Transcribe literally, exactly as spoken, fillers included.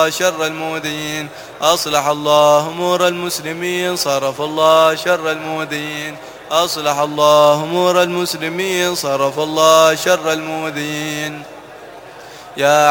الله شر المؤذين. أصلح الله أمور المسلمين صرف الله شر المؤذين. أصلح الله أمور المسلمين صرف الله شر المؤذين. يا